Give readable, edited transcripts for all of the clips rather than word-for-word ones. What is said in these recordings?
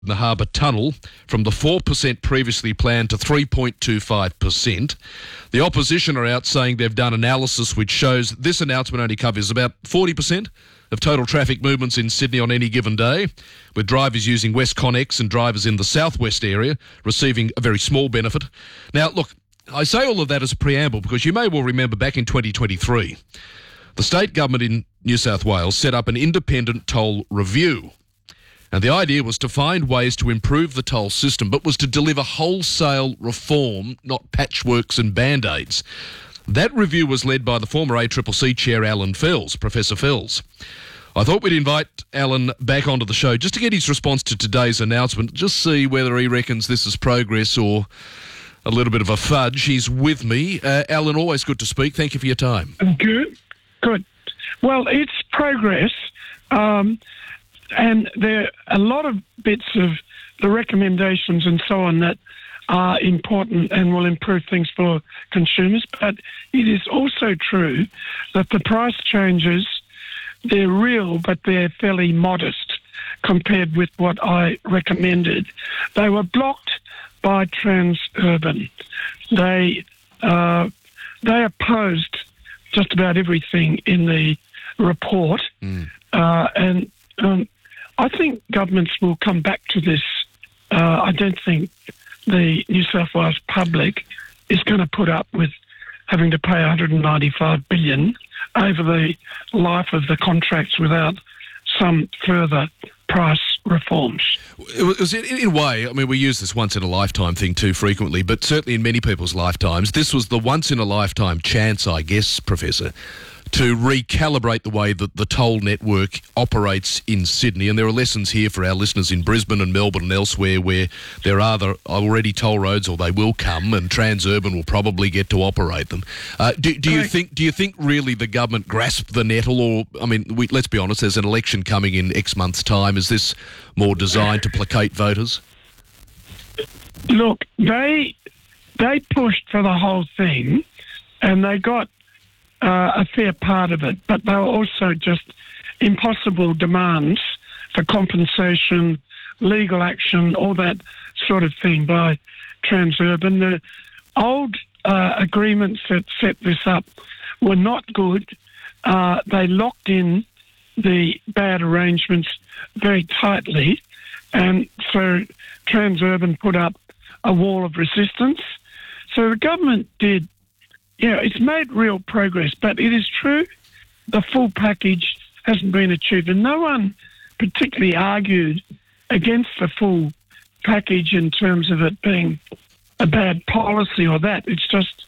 the Harbour Tunnel from the 4% previously planned to 3.25%. The opposition are out saying they've done analysis which shows this announcement only covers about 40% of total traffic movements in Sydney on any given day, with drivers using WestConnex and drivers in the southwest area receiving a very small benefit. Now, look, I say all of that as a preamble because you may well remember back in 2023, the state government in New South Wales set up an independent toll review. And the idea was to find ways to improve the toll system, but was to deliver wholesale reform, not patchworks and band-aids. That review was led by the former ACCC chair, Alan Fells, Professor Fells. I thought we'd invite Alan back onto the show just to get his response to today's announcement, just see whether he reckons this is progress or a little bit of a fudge. He's with me. Alan, always good to speak. Thank you for your time. Good. Well, it's progress. And there are a lot of bits of the recommendations and so on that are important and will improve things for consumers. But it is also true that the price changes, they're real, but they're fairly modest compared with what I recommended. They were blocked by Transurban. They opposed just about everything in the report. I think governments will come back to this. I don't think the New South Wales public is going to put up with having to pay $195 billion over the life of the contracts without some further price reforms. It was in a way, I mean, we use this once-in-a-lifetime thing too frequently, but certainly in many people's lifetimes, this was the once-in-a-lifetime chance, I guess, Professor, to recalibrate the way that the toll network operates in Sydney. And there are lessons here for our listeners in Brisbane and Melbourne and elsewhere where there are already toll roads, or they will come, and Transurban will probably get to operate them. Do you think really the government grasped the nettle, or, I mean, let's be honest, there's an election coming in X months' time. Is this more designed to placate voters? Look, they pushed for the whole thing, and they got a fair part of it, but they were also just impossible demands for compensation, legal action, all that sort of thing by Transurban. The old agreements that set this up were not good. They locked in the bad arrangements very tightly, and so Transurban put up a wall of resistance. So the government did. Yeah, it's made real progress, but it is true the full package hasn't been achieved, and no one particularly argued against the full package in terms of it being a bad policy or that. It's just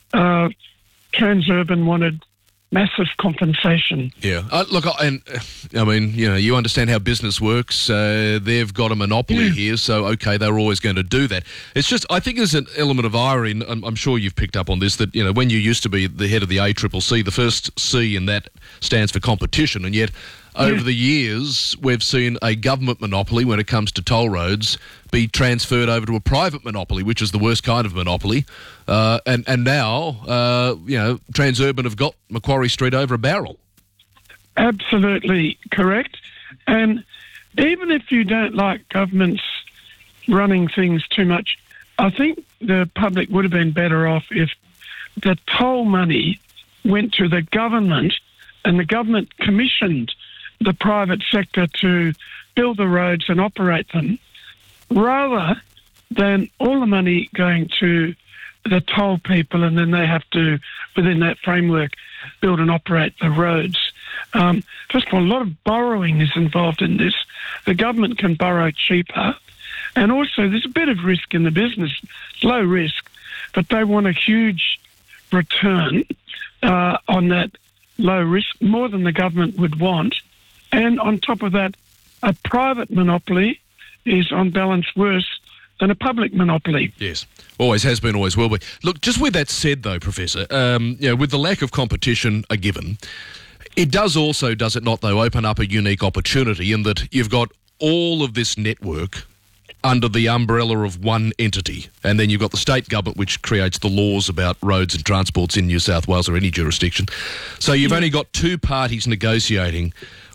Transurban wanted massive compensation. Yeah. Look, and I mean, you know, you understand how business works. They've got a monopoly here, so, okay, they're always going to do that. It's just, I think there's an element of irony, and I'm sure you've picked up on this, that, you know, when you used to be the head of the ACCC, the first C in that stands for competition, and yet over the years, we've seen a government monopoly when it comes to toll roads be transferred over to a private monopoly, which is the worst kind of monopoly. And now, you know, Transurban have got Macquarie Street over a barrel. Absolutely correct. And even if you don't like governments running things too much, I think the public would have been better off if the toll money went to the government and the government commissioned the private sector to build the roads and operate them, rather than all the money going to the toll people and then they have to, within that framework, build and operate the roads. First of all, a lot of borrowing is involved in this. The government can borrow cheaper, and also there's a bit of risk in the business. It's low risk, but they want a huge return on that low risk, more than the government would want. And on top of that, a private monopoly is on balance worse than a public monopoly. Yes, always has been, always will be. Look, just with that said though, Professor, you know, with the lack of competition a given, it does also, does it not though, open up a unique opportunity in that you've got all of this network under the umbrella of one entity, and then you've got the state government which creates the laws about roads and transports in New South Wales or any jurisdiction. So you've only got two parties negotiating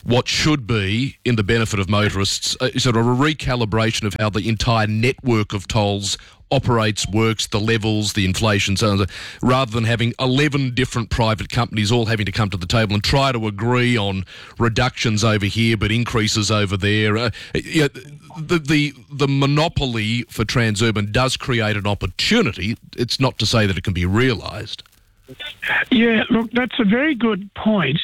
what should be, in the benefit of motorists, sort of a recalibration of how the entire network of tolls operates, works, the levels, the inflation, so on, rather than having 11 different private companies all having to come to the table and try to agree on reductions over here but increases over there. The monopoly for Transurban does create an opportunity. It's not to say that it can be realised. Yeah, look, that's a very good point.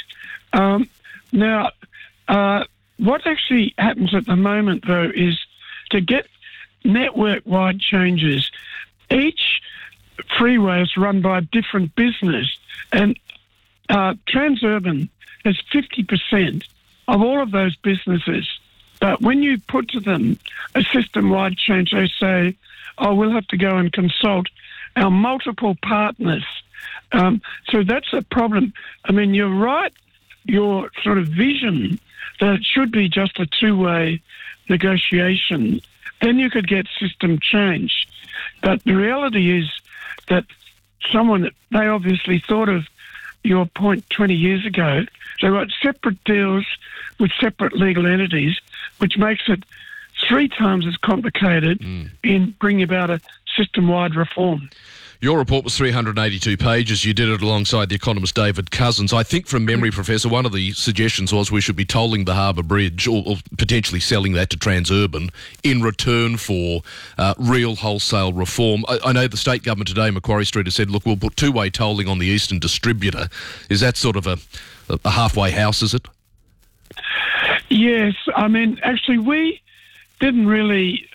Now, what actually happens at the moment, though, is to get network-wide changes, each freeway is run by a different business, and Transurban has 50% of all of those businesses. But when you put to them a system-wide change, they say, oh, we'll have to go and consult our multiple partners. So that's a problem. I mean, you're right, your sort of vision that it should be just a two-way negotiation, then you could get system change. But the reality is that they obviously thought of your point 20 years ago. They got separate deals with separate legal entities, which makes it 3 times as complicated in bringing about a system-wide reform. Your report was 382 pages. You did it alongside the economist David Cousins. I think from memory, Professor, one of the suggestions was we should be tolling the Harbour Bridge or potentially selling that to Transurban in return for real wholesale reform. I know the state government today, Macquarie Street, has said, look, we'll put two-way tolling on the eastern distributor. Is that sort of a halfway house, is it? Yes. I mean, actually, we didn't really...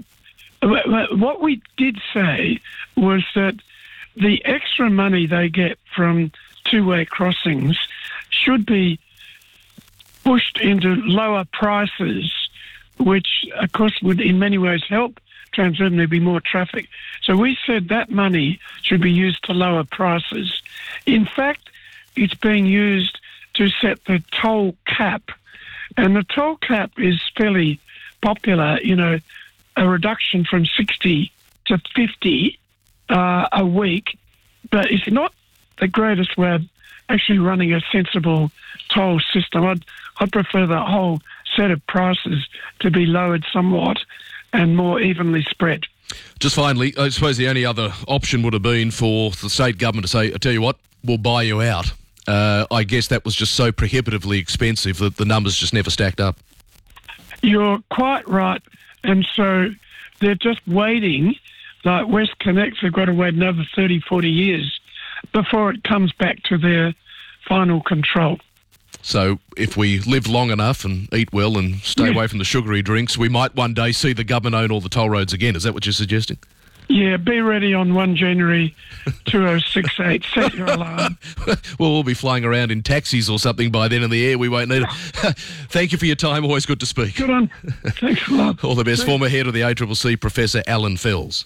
what we did say was that the extra money they get from two-way crossings should be pushed into lower prices, which, of course, would in many ways help Transurban. There'd be more traffic. So we said that money should be used to lower prices. In fact, it's being used to set the toll cap. And the toll cap is fairly popular, a reduction from 60 to 50 a week, but it's not the greatest way of actually running a sensible toll system. I'd prefer the whole set of prices to be lowered somewhat and more evenly spread. Just finally, I suppose the only other option would have been for the state government to say, I tell you what, we'll buy you out. I guess that was just so prohibitively expensive that the numbers just never stacked up. You're quite right. And so they're just waiting, like WestConnex, they've got to wait another 30, 40 years before it comes back to their final control. So if we live long enough and eat well and stay away from the sugary drinks, we might one day see the government own all the toll roads again. Is that what you're suggesting? Yeah, be ready on 1 January 2068. Set your alarm. Well, we'll be flying around in taxis or something by then in the air. We won't need it. Thank you for your time. Always good to speak. Good on. Thanks a lot. All the best. Former head of the ACCC, Professor Alan Fells.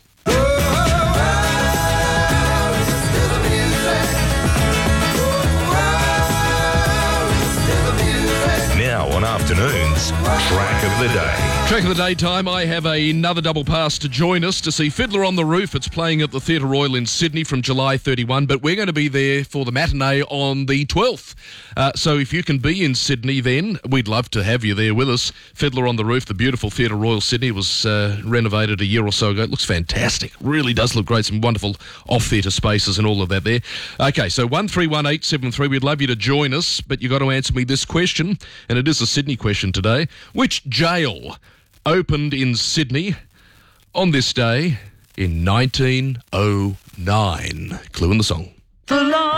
Now on Afternoons, Track of the Day. Track of the Day time, I have another double pass to join us to see Fiddler on the Roof. It's playing at the Theatre Royal in Sydney from July 31, but we're going to be there for the matinee on the 12th. So if you can be in Sydney then, we'd love to have you there with us. Fiddler on the Roof, the beautiful Theatre Royal Sydney, was renovated a year or so ago. It looks fantastic. Really does look great. Some wonderful off-theatre spaces and all of that there. Okay, so 131873, we'd love you to join us, but you've got to answer me this question, and it is a Sydney question today. Which jail opened in Sydney on this day in 1909? Clue in the song.